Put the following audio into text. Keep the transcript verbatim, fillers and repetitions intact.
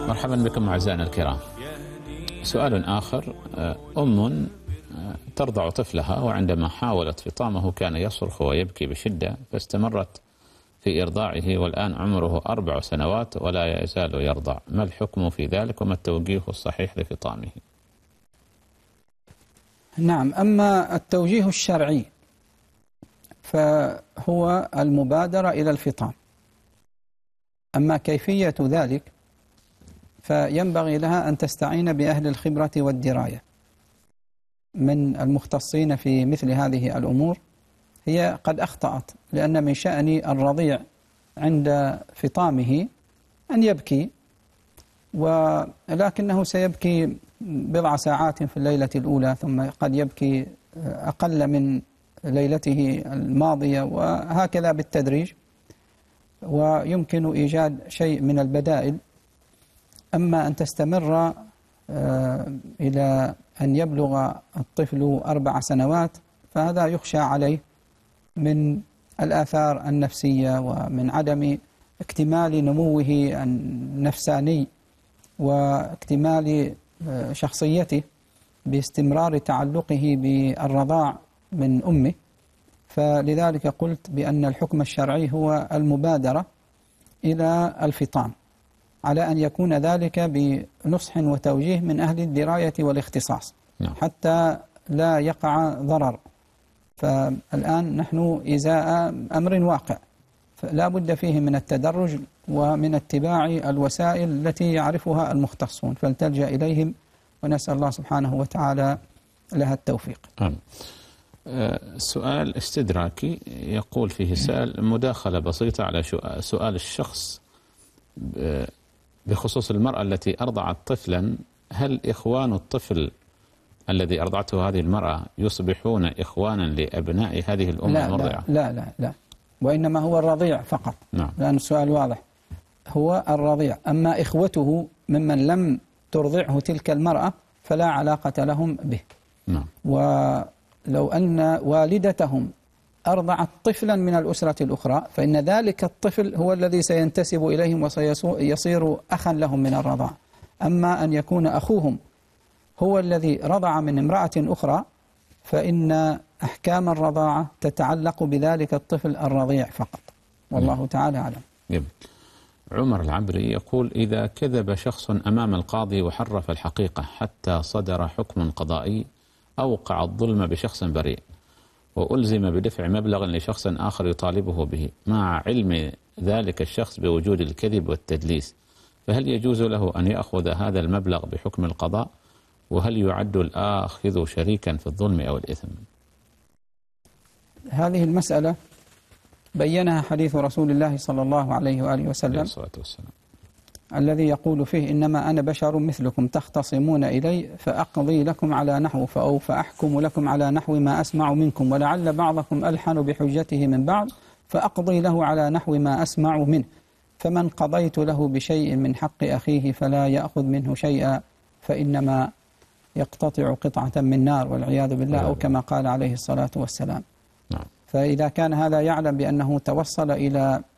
مرحبا بكم أعزائنا الكرام. سؤال آخر، أم ترضع طفلها وعندما حاولت فطامه كان يصرخ ويبكي بشدة فاستمرت في إرضاعه والآن عمره أربع سنوات ولا يزال يرضع، ما الحكم في ذلك وما التوجيه الصحيح لفطامه؟ نعم، أما التوجيه الشرعي فهو المبادرة إلى الفطام، أما كيفية ذلك فينبغي لها أن تستعين بأهل الخبرة والدراية من المختصين في مثل هذه الأمور. هي قد أخطأت، لأن من شأن الرضيع عند فطامه أن يبكي، ولكنه سيبكي بضع ساعات في الليلة الأولى، ثم قد يبكي أقل من ليلته الماضية، وهكذا بالتدريج، ويمكن إيجاد شيء من البدائل. أما أن تستمر إلى أن يبلغ الطفل أربع سنوات فهذا يخشى عليه من الآثار النفسية ومن عدم اكتمال نموه النفساني واكتمال شخصيته باستمرار تعلقه بالرضاع من أمه. فلذلك قلت بأن الحكم الشرعي هو المبادرة إلى الفطام، على أن يكون ذلك بنصح وتوجيه من أهل الدراية والاختصاص حتى لا يقع ضرر. فالآن نحن إزاء أمر واقع، فلا بد فيه من التدرج ومن اتباع الوسائل التي يعرفها المختصون، فلتلجأ إليهم، ونسأل الله سبحانه وتعالى لها التوفيق. آمين. سؤال استدراكي يقول فيه سائل: مداخلة بسيطة على سؤال الشخص بخصوص المرأة التي أرضعت طفلا، هل إخوان الطفل الذي أرضعته هذه المرأة يصبحون إخوانا لأبناء هذه الأم لا المرضعة؟ لا لا لا لا، وإنما هو الرضيع فقط. نعم. لأن السؤال واضح، هو الرضيع، أما إخوته ممن لم ترضعه تلك المرأة فلا علاقة لهم به. نعم. ولو أن والدتهم أرضعت طفلا من الأسرة الأخرى فإن ذلك الطفل هو الذي سينتسب إليهم وسيصير أخا لهم من الرضاع. أما أن يكون أخوهم هو الذي رضع من امرأة أخرى فإن أحكام الرضاعة تتعلق بذلك الطفل الرضيع فقط، والله تعالى أعلم. جميل. عمر العبري يقول: إذا كذب شخص أمام القاضي وحرف الحقيقة حتى صدر حكم قضائي أوقع الظلم بشخص بريء وألزم بدفع مبلغ لشخص آخر يطالبه به مع علم ذلك الشخص بوجود الكذب والتدليس، فهل يجوز له أن يأخذ هذا المبلغ بحكم القضاء؟ وهل يعد الآخذ شريكا في الظلم أو الإثم؟ هذه المسألة بينها حديث رسول الله صلى الله عليه وآله وسلم عليه الصلاة والسلام، الذي يقول فيه: إنما أنا بشر مثلكم تختصمون إلي فأقضي لكم على نحو أو فأحكم لكم على نحو ما أسمع منكم، ولعل بعضكم ألحن بحجته من بعض فأقضي له على نحو ما أسمع منه، فمن قضيت له بشيء من حق أخيه فلا يأخذ منه شيئا فإنما يقتطع قطعة من نار والعياذ بالله، أو كما قال عليه الصلاة والسلام. نعم. فإذا كان هذا يعلم بأنه توصل إلى